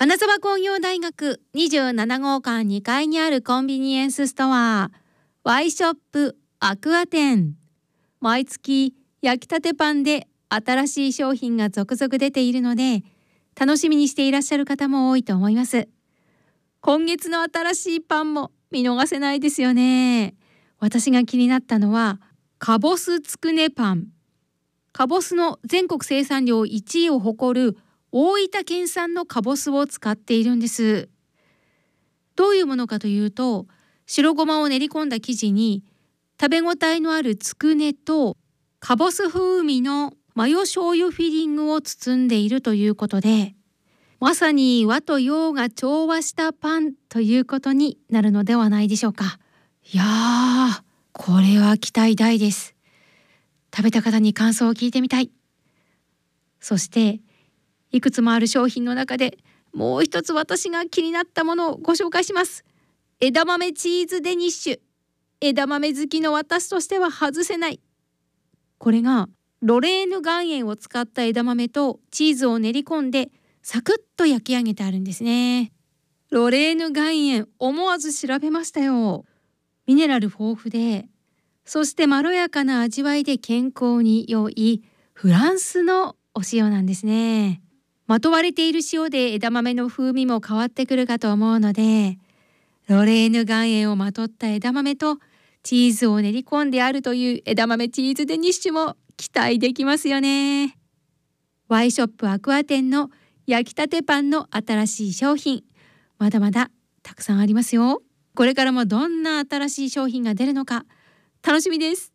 金沢工業大学27号館2階にあるコンビニエンスストア、ワイショップアクア店。毎月焼きたてパンで新しい商品が続々出ているので、楽しみにしていらっしゃる方も多いと思います。今月の新しいパンも見逃せないですよね。私が気になったのはかぼすつくねパン。かぼすの全国生産量1位を誇る大分県産のかぼすを使っているんです。どういうものかというと、白ごまを練り込んだ生地に食べ応えのあるつくねとかぼす風味のマヨ醤油フィリングを包んでいるということで、まさに和と洋が調和したパンということになるのではないでしょうか。いやー、これは期待大です。食べた方に感想を聞いてみたい。そしていくつもある商品の中でもう一つ私が気になったものをご紹介します。枝豆チーズデニッシュ。枝豆好きの私としては外せない。これがロレーヌ岩塩を使った枝豆とチーズを練り込んでサクッと焼き上げてあるんですね。ロレーヌ岩塩、思わず調べましたよ。ミネラル豊富で、そしてまろやかな味わいで健康に良いフランスのお塩なんですね。まとわれている塩で枝豆の風味も変わってくるかと思うので、ロレーヌ岩塩をまとった枝豆とチーズを練り込んであるという枝豆チーズデニッシュも期待できますよね。ワイショップアクア店の焼きたてパンの新しい商品、まだまだたくさんありますよ。これからもどんな新しい商品が出るのか楽しみです。